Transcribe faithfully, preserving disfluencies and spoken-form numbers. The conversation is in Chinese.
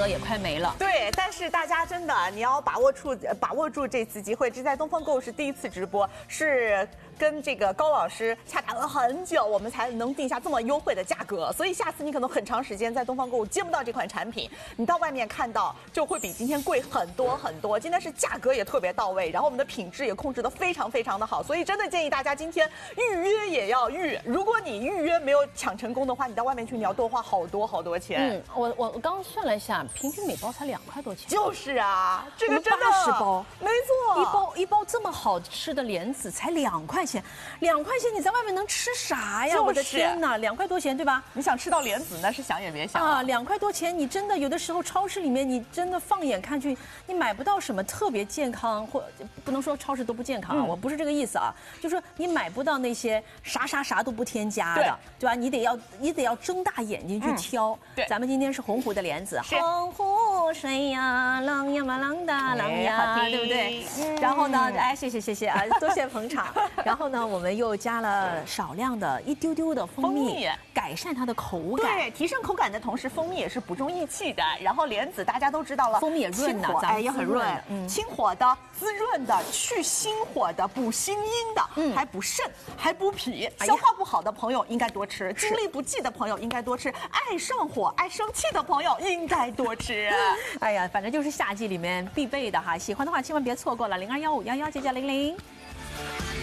额也快没了。 对，但是大家真的你要把握住把握住这次机会，这在东方购是第一次直播，是跟这个高老师洽谈了很久，我们才能定下这么优惠的价格。所以下次你可能很长时间在东方购物接不到这款产品，你到外面看到就会比今天贵很多很多。今天是价格也特别到位，然后我们的品质也控制得非常非常的好，所以真的建议大家今天预约也要预。如果你预约没有抢成功的话，你到外面去你要多花好多好多钱。 嗯，我我我刚刚算了一下，平均每包才两块多钱。 就是啊，这个真的八十包， 没错， 一包一包这么好吃的莲子才两块钱，两块钱你在外面能吃啥呀？ 就是、 我的天哪，两块多钱对吧？ 你想吃到莲子那是想也别想啊，两块多钱，你真的有的时候超市里面你真的放眼看去，你买不到什么特别健康，或不能说超市都不健康啊，嗯、我不是这个意思啊，就说你买不到那些啥啥啥都不添加的， 对, 对吧？你得要你得要睁大眼睛去挑。嗯、对，咱们今天是洪湖的莲子，洪湖水呀，浪呀嘛浪哒浪呀，对不对？嗯、然后呢，哎，谢谢谢谢啊，多谢捧场。然后呢，我们又加了少量的一丢丢的蜂蜜，蜂蜜改善它的口感。 对，提升口感的同时，蜂蜜也是补中益气的。然后莲子大家都知道了， 蜂蜜也润的， 哎也很润，嗯，清火的、滋润的、去心火的、补心阴的，嗯，还补肾，还补脾。 哎、 消化不好的朋友应该多吃，精力不济的朋友应该多吃，爱上火、爱生气的朋友应该多吃。 哎呀，反正就是夏季里面必备的哈，喜欢的话千万别错过了，零二幺五幺幺九九零零。